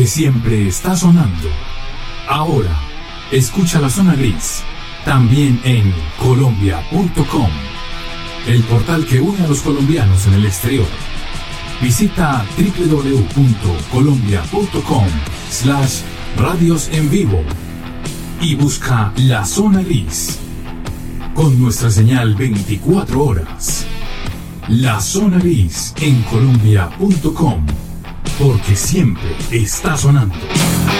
que siempre está sonando. Ahora, escucha la zona gris, también en colombia.com, el portal que une a los colombianos en el exterior. Visita www.colombia.com/radios en vivo y busca la zona gris con nuestra señal 24 horas. La zona gris en colombia.com, porque siempre está sonando.